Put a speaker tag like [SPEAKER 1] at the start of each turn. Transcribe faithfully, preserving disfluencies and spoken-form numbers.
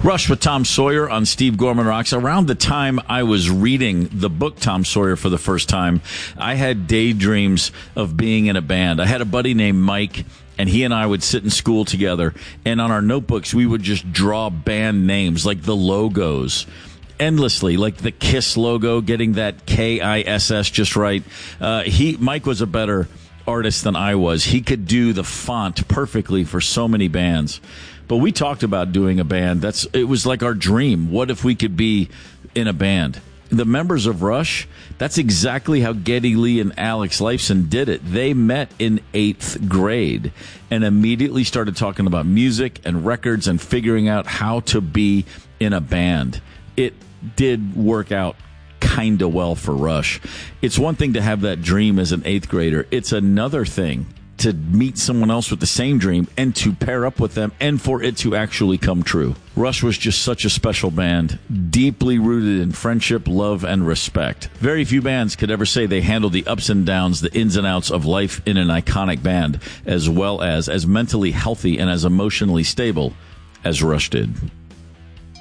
[SPEAKER 1] Rush with Tom Sawyer on Steve Gorman Rocks. Around the time I was reading the book Tom Sawyer for the first time, I had daydreams of being in a band. I had a buddy named Mike, and he and I would sit in school together, and on our notebooks we would just draw band names, like the logos, endlessly, like the KISS logo, getting that K I S S just right. Uh, he Mike was a better artist than I was. He could do the font perfectly for so many bands. But we talked about doing a band. That's it was like our dream. What if we could be in a band? The members of Rush, that's exactly how Geddy Lee and Alex Lifeson did it. They met in eighth grade and immediately started talking about music and records and figuring out how to be in a band. It did work out kind of well for Rush. It's one thing to have that dream as an eighth grader. It's another thing to meet someone else with the same dream and to pair up with them and for it to actually come true. Rush was just such a special band, deeply rooted in friendship, love, and respect. Very few bands could ever say they handled the ups and downs, the ins and outs of life in an iconic band, as well as as mentally healthy and as emotionally stable as Rush did.